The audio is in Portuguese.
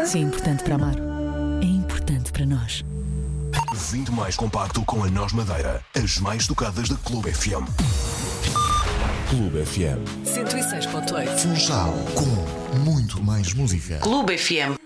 Se é importante para Amaro, é importante para nós. 20 mais compacto com a Nós Madeira. As mais tocadas da Clube FM. Clube FM. 106.8. Funchal com muito mais música. Clube FM.